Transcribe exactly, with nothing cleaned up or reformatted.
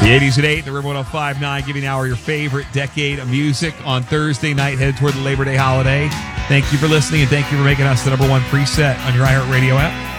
The eighties at eight, the River one oh five point nine, giving now your favorite decade of music on Thursday night, headed toward the Labor Day holiday. Thank you for listening, and thank you for making us the number one preset on your iHeartRadio app.